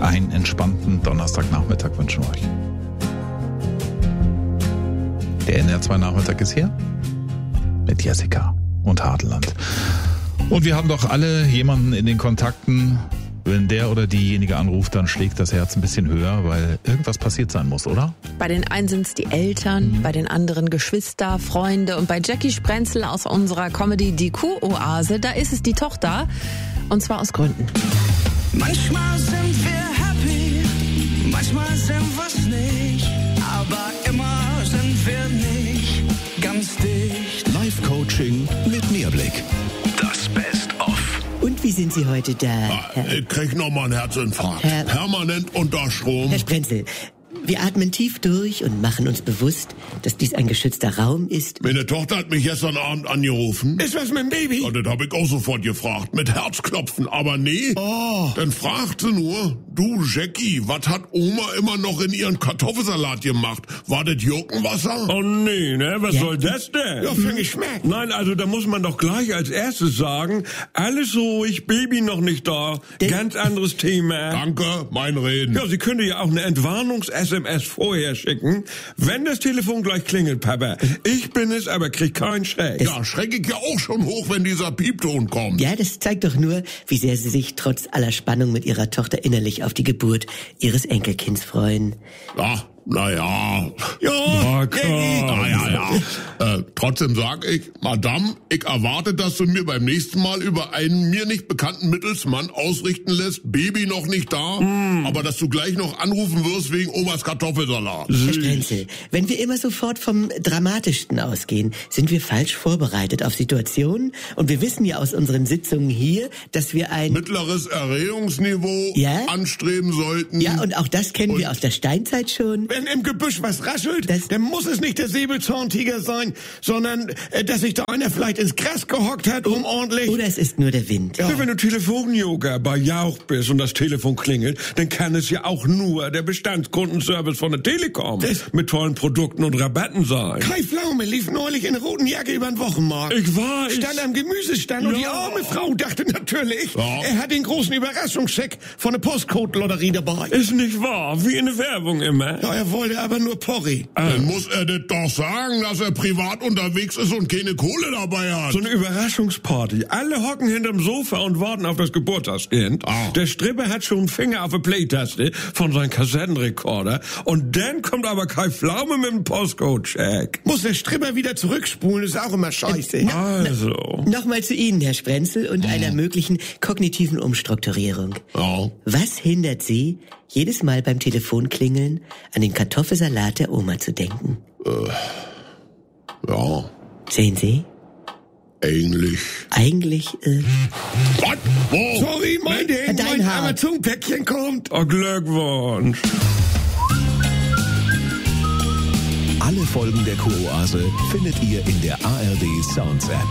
einen entspannten Donnerstagnachmittag wünschen wir euch. Der NR2-Nachmittag ist hier mit Jessica und Hadeland. Und wir haben doch alle jemanden in den Kontakten. Wenn der oder diejenige anruft, dann schlägt das Herz ein bisschen höher, weil irgendwas passiert sein muss, oder? Bei den einen sind es die Eltern, bei den anderen Geschwister, Freunde und bei Jackie Sprenzel aus unserer Comedy Die Kuh-Oase, da ist es die Tochter. Und zwar aus Gründen. Manchmal sind wir happy, manchmal sind wir's nicht, aber immer sind wir nicht ganz dicht. Live-Coaching mit Mehrblick. Das Best-of. Und wie sind Sie heute da? Ich krieg nochmal einen Herzinfarkt. Permanent unter Strom. Herr Sprenzel, wir atmen tief durch und machen uns bewusst, dass dies ein geschützter Raum ist. Meine Tochter hat mich gestern Abend angerufen. Ist was mit dem Baby? Ja, das hab ich auch sofort gefragt. Mit Herzklopfen. Aber nee. Dann fragt sie nur, du Jackie, was hat Oma immer noch in ihren Kartoffelsalat gemacht? War das Gurkenwasser? Oh nee, ne? Was soll das denn? Ja, für Geschmack. Nein, also da muss man doch gleich als erstes sagen, alles ruhig, Baby noch nicht da. Ganz anderes Thema. Danke, mein Reden. Ja, Sie können ja auch eine Entwarnungs-SMS vorher schicken. Wenn das Telefon gleich klingelt, Papa. Ich bin es, aber krieg keinen Schreck. Ja, schreck ich ja auch schon hoch, wenn dieser Piepton kommt. Ja, das zeigt doch nur, wie sehr Sie sich trotz aller Spannung mit Ihrer Tochter innerlich auf die Geburt Ihres Enkelkinds freuen. Ja, naja. Ja, klar. Trotzdem sag ich, Madame, ich erwarte, dass du mir beim nächsten Mal über einen mir nicht bekannten Mittelsmann ausrichten lässt, Baby noch nicht da, aber dass du gleich noch anrufen wirst wegen Omas Kartoffelsalat. Herr Sprenzel, wenn wir immer sofort vom Dramatischsten ausgehen, sind wir falsch vorbereitet auf Situationen und wir wissen ja aus unseren Sitzungen hier, dass wir ein Mittleres Erregungsniveau anstreben sollten. Ja, und auch das kennen wir aus der Steinzeit schon. Wenn im Gebüsch was raschelt, dann muss es nicht der Säbelzahntiger sein, sondern dass sich da einer vielleicht ins Gras gehockt hat, ordentlich... Oder es ist nur der Wind. Ja. Wenn du Telefonyoga bei Jauch bist und das Telefon klingelt, dann kann es ja auch nur der Bestandskundenservice von der Telekom mit tollen Produkten und Rabatten sein. Kai Pflaume lief neulich in der roten Jacke über den Wochenmarkt. Ich weiß. Stand am Gemüsestand und die arme Frau dachte natürlich, er hat den großen Überraschungscheck von der Postcode-Lotterie dabei. Ist nicht wahr, wie in der Werbung immer. Ja, er wollte aber nur Porri. Dann muss er das doch sagen, dass er privat unterwegs ist und keine Kohle dabei hat. So eine Überraschungsparty. Alle hocken hinterm Sofa und warten auf das Geburtstagskind. Der Stripper hat schon einen Finger auf der Play-Taste von seinem Kassettenrekorder. Und dann kommt aber Kai Pflaume mit dem Postcode-Check. Muss der Stripper wieder zurückspulen, ist auch immer scheiße. Nochmal zu Ihnen, Herr Sprenzel, und einer möglichen kognitiven Umstrukturierung. Was hindert Sie, jedes Mal beim Telefonklingeln an den Kartoffelsalat der Oma zu denken? Sehen Sie? Eigentlich, Was? Wo? Sorry, mein Amazon-Päckchen kommt. Oh, Glückwunsch. Alle Folgen der Kuh-Oase findet ihr in der ARD Sounds App.